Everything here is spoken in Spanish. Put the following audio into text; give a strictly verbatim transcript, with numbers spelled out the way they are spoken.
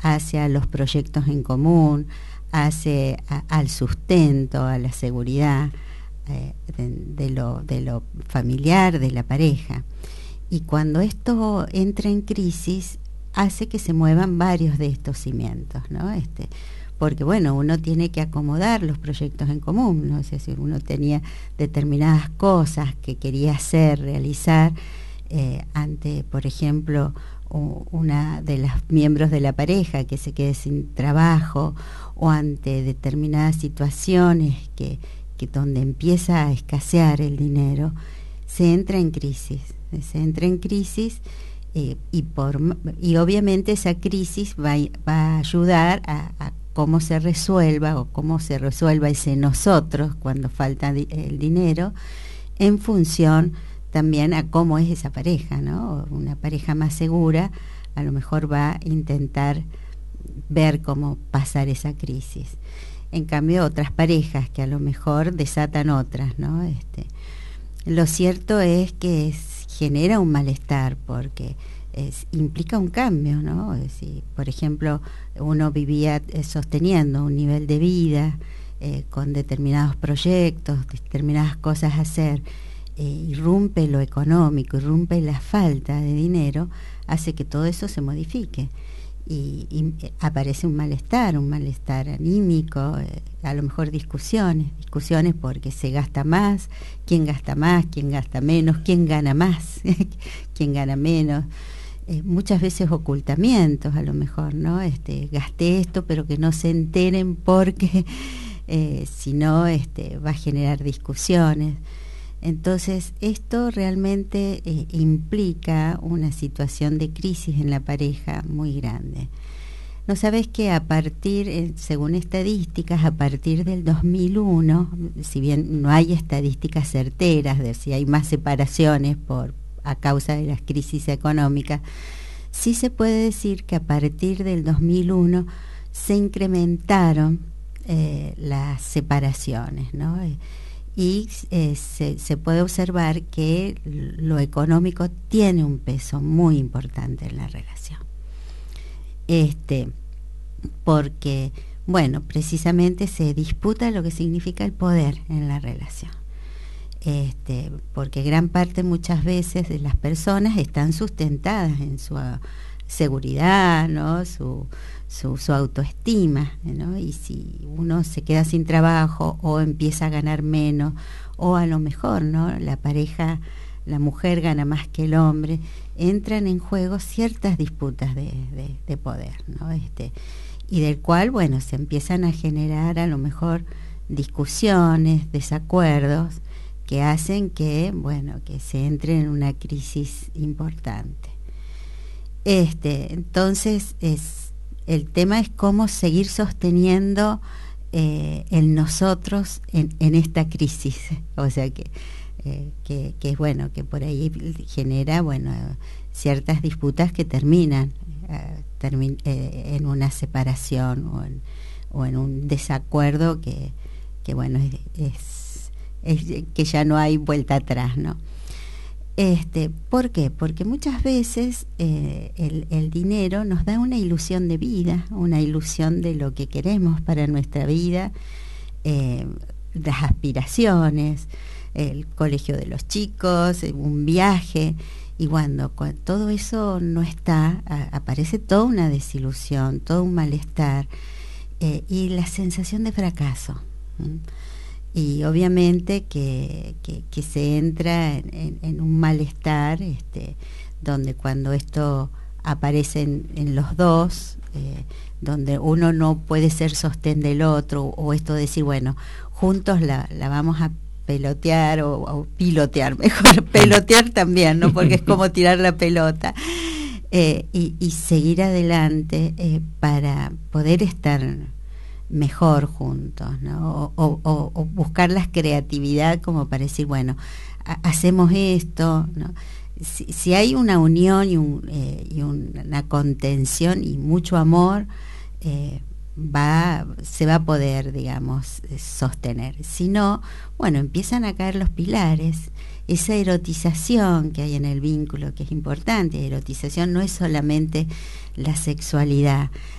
hacia los proyectos en común, hacia a, al sustento, a la seguridad eh, de, de, lo, de lo familiar, de la pareja. Y cuando esto entra en crisis, hace que se muevan varios de estos cimientos, ¿no? Este, porque bueno, uno tiene que acomodar los proyectos en común, ¿no? Es decir, uno tenía determinadas cosas que quería hacer, realizar, eh, ante, por ejemplo, una de las miembros de la pareja que se quede sin trabajo, o ante determinadas situaciones que, que donde empieza a escasear el dinero, se entra en crisis, se entra en crisis eh, y, por, y obviamente esa crisis va, va a ayudar a, a cómo se resuelva o cómo se resuelva ese nosotros cuando falta di- el dinero, en función también a cómo es esa pareja, ¿no? Una pareja más segura a lo mejor va a intentar ver cómo pasar esa crisis. En cambio, otras parejas que a lo mejor desatan otras, ¿no? Este, lo cierto es que es, genera un malestar porque Es, implica un cambio, ¿no? Es decir, por ejemplo, uno vivía eh, sosteniendo un nivel de vida eh, con determinados proyectos, determinadas cosas a hacer, eh, irrumpe lo económico, irrumpe la falta de dinero, hace que todo eso se modifique y, y aparece un malestar, un malestar anímico, eh, a lo mejor discusiones, discusiones porque se gasta más, quién gasta más, quién gasta menos, quién gana más, quién gana menos. Eh, muchas veces ocultamientos a lo mejor, ¿no? Este, gasté esto pero que no se enteren porque eh, si no este, va a generar discusiones. Entonces esto realmente eh, implica una situación de crisis en la pareja muy grande. No sabés que a partir, eh, según estadísticas, a partir del dos mil uno, si bien no hay estadísticas certeras de si hay más separaciones por a causa de las crisis económicas, sí se puede decir que a partir del dos mil uno se incrementaron eh, las separaciones, ¿no? Y eh, se, se puede observar que lo económico tiene un peso muy importante en la relación. Este, porque, bueno, precisamente se disputa lo que significa el poder en la relación. Este, porque gran parte muchas veces de las personas están sustentadas en su uh, seguridad, ¿no? su, su, su autoestima, ¿no? Y si uno se queda sin trabajo o empieza a ganar menos, o a lo mejor, ¿no? La pareja, la mujer gana más que el hombre, entran en juego ciertas disputas de, de, de poder, ¿no? Este, y del cual, bueno, se empiezan a generar a lo mejor discusiones, desacuerdos, que hacen que, bueno, que se entre en una crisis importante. Este, entonces, es, el tema es cómo seguir sosteniendo eh, el nosotros en, en esta crisis. O sea, que, eh, que, que es bueno, que por ahí genera, bueno, ciertas disputas que terminan eh, termin, eh, en una separación o en, o en un desacuerdo que, que bueno, es... es Es que ya no hay vuelta atrás, ¿no? Este, ¿por qué? Porque muchas veces eh, el, el dinero nos da una ilusión de vida, una ilusión de lo que queremos para nuestra vida, eh, las aspiraciones, el colegio de los chicos, un viaje, y cuando, cuando todo eso no está, a, aparece toda una desilusión, todo un malestar eh, y la sensación de fracaso. ¿Mm? Y obviamente que, que, que se entra en, en, en un malestar este, donde cuando esto aparece en, en los dos, eh, donde uno no puede ser sostén del otro, o esto de decir, bueno, juntos la, la vamos a pelotear o, o pilotear, mejor pelotear también, ¿no? Porque es como tirar la pelota, eh, y, y seguir adelante eh, para poder estar mejor juntos, ¿no? O, o, o buscar la creatividad como para decir, bueno, ha, hacemos esto, ¿no? Si, si hay una unión y, un, eh, y una contención y mucho amor, eh, va, se va a poder, digamos, sostener. Si no, bueno, empiezan a caer los pilares, esa erotización que hay en el vínculo, que es importante. Erotización no es solamente la sexualidad.